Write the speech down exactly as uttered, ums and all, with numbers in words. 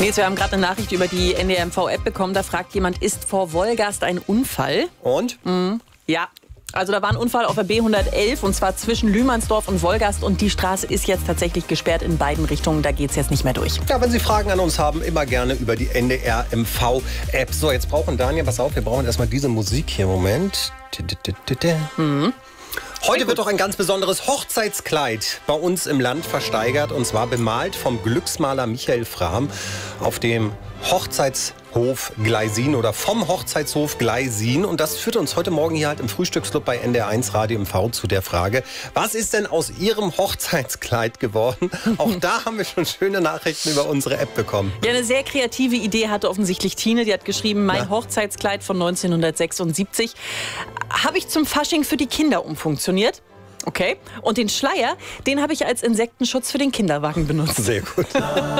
Nee, wir haben gerade eine Nachricht über die N D R M V-App bekommen. Da fragt jemand, ist vor Wolgast ein Unfall? Und? Mhm. Ja. Also da war ein Unfall auf der B hundertelf und zwar zwischen Lühmannsdorf und Wolgast und die Straße ist jetzt tatsächlich gesperrt in beiden Richtungen. Da geht es jetzt nicht mehr durch. Ja, wenn Sie Fragen an uns haben, immer gerne über die N D R M V-App. So, jetzt brauchen Daniel, pass auf, wir brauchen erstmal diese Musik hier. Moment. Mhm. Heute wird auch ein ganz besonderes Hochzeitskleid bei uns im Land versteigert. Und zwar bemalt vom Glücksmaler Michael Frahm auf dem Hochzeitshof Gleisin oder vom Hochzeitshof Gleisin. Und das führt uns heute Morgen hier halt im Frühstücksclub bei N D R eins Radio M V zu der Frage, was ist denn aus Ihrem Hochzeitskleid geworden? Auch da haben wir schon schöne Nachrichten über unsere App bekommen. Ja, eine sehr kreative Idee hatte offensichtlich Tine. Die hat geschrieben, mein ja. Hochzeitskleid von neunzehnhundertsechsundsiebzig habe ich zum Fasching für die Kinder umfunktioniert. Okay. Und den Schleier, den habe ich als Insektenschutz für den Kinderwagen benutzt. Sehr gut.